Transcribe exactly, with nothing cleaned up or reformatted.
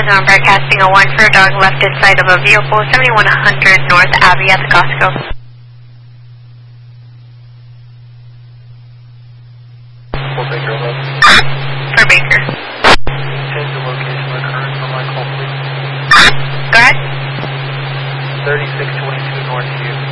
I'm broadcasting a one for a dog left inside of a vehicle, seventy-one hundred North Abbey at the Costco. For Baker eleven. For Baker. Change the location of occurrence on my call, please. Go ahead. thirty-six twenty-two North U.